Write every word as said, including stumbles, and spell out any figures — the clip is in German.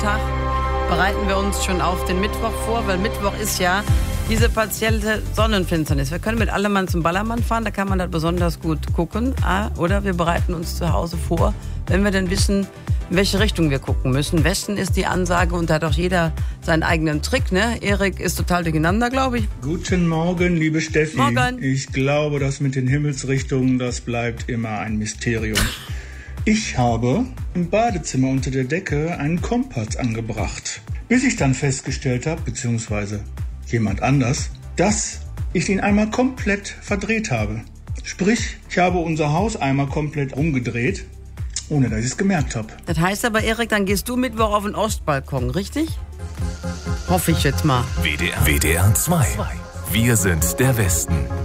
Tag bereiten wir uns schon auf den Mittwoch vor, weil Mittwoch ist ja diese partielle Sonnenfinsternis. Wir können mit Allemann zum Ballermann fahren, da kann man das besonders gut gucken. Oder wir bereiten uns zu Hause vor, wenn wir dann wissen, in welche Richtung wir gucken müssen. Westen ist die Ansage und da hat auch jeder seinen eigenen Trick, ne? Erik ist total durcheinander, glaube ich. Guten Morgen, liebe Steffi. Morgen. Ich glaube, das mit den Himmelsrichtungen, das bleibt immer ein Mysterium. Ich habe im Badezimmer unter der Decke einen Kompass angebracht, bis ich dann festgestellt habe, beziehungsweise jemand anders, dass ich ihn einmal komplett verdreht habe. Sprich, ich habe unser Haus einmal komplett umgedreht, ohne dass ich es gemerkt habe. Das heißt aber, Erik, dann gehst du Mittwoch auf den Ostbalkon, richtig? Hoffe ich jetzt mal. W D R, W D R zwei. Wir sind der Westen.